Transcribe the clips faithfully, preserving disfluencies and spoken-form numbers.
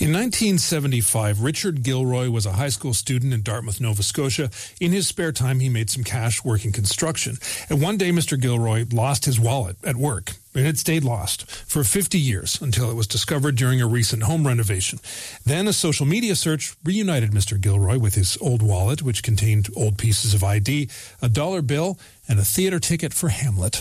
In nineteen seventy-five, Richard Gilroy was a high school student in Dartmouth, Nova Scotia. In his spare time, he made some cash working construction. And one day, Mister Gilroy lost his wallet at work. And it stayed lost for fifty years until it was discovered during a recent home renovation. Then a social media search reunited Mister Gilroy with his old wallet, which contained old pieces of I D, a dollar bill, and a theater ticket for Hamlet.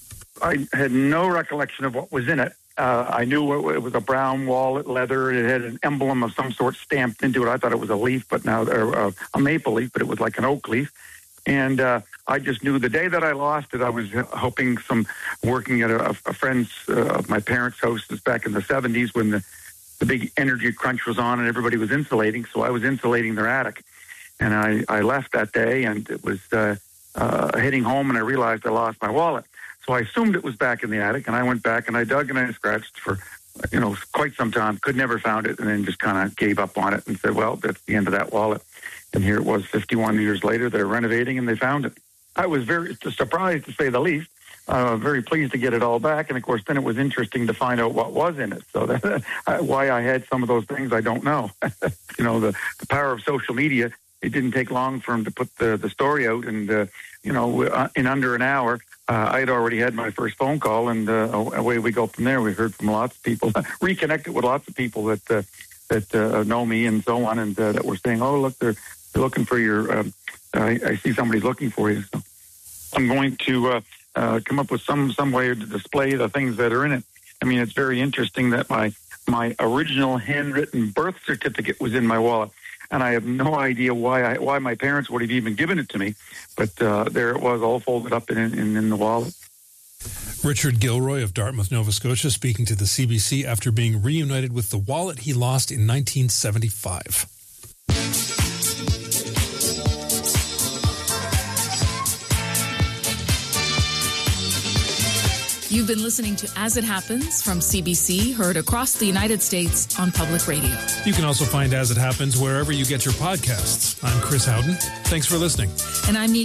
I had no recollection of what was in it. Uh, I knew it was a brown wallet, leather. It had an emblem of some sort stamped into it. I thought it was a leaf, but now or, uh, a maple leaf, but it was like an oak leaf. And uh, I just knew the day that I lost it, I was hoping some working at a, a friend's, uh, my parents' house back in the seventies when the, the big energy crunch was on and everybody was insulating. So I was insulating their attic. And I, I left that day and it was uh, uh, heading home and I realized I lost my wallet. So I assumed it was back in the attic, and I went back and I dug and I scratched for, you know, quite some time. Could never found it, and then just kind of gave up on it and said, well, that's the end of that wallet. And here it was fifty-one years later. They're renovating, and they found it. I was very surprised, to say the least. Uh, very pleased to get it all back. And, of course, then it was interesting to find out what was in it. So that, why I had some of those things, I don't know. you know, the, the power of social media, it didn't take long for him to put the, the story out. And, uh, you know, in under an hour, Uh, I had already had my first phone call, and uh, away we go from there. We heard from lots of people, reconnected with lots of people that uh, that uh, know me and so on, and uh, that were saying, "Oh, look, they're, they're looking for your. Um, I, I see somebody's looking for you." So I'm going to uh, uh, come up with some some way to display the things that are in it. I mean, it's very interesting that my my original handwritten birth certificate was in my wallet. And I have no idea why I, why my parents would have even given it to me. But uh, there it was, all folded up in, in, in the wallet. Richard Gilroy of Dartmouth, Nova Scotia, speaking to the C B C after being reunited with the wallet he lost in nineteen seventy-five. You've been listening to As It Happens from C B C, heard across the United States on Public Radio. You can also find As It Happens wherever you get your podcasts. I'm Chris Howden. Thanks for listening. And I'm